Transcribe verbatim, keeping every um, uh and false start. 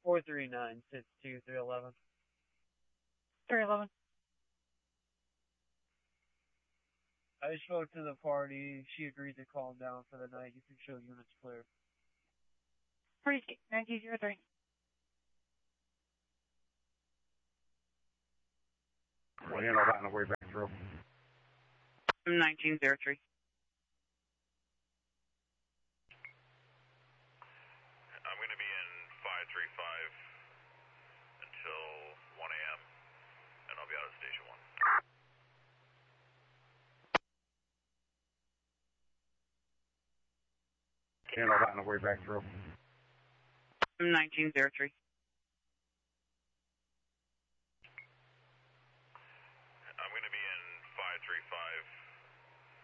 four three nine six two three eleven. three eleven. I spoke to the party. She agreed to calm down for the night. You can show units clear. Pretty nineteen zero three. We'll handle that on the way back through. nineteen zero three. I'm going to be in five three five until one A M and I'll be out of station one. Handle that on the way back through. nineteen zero three.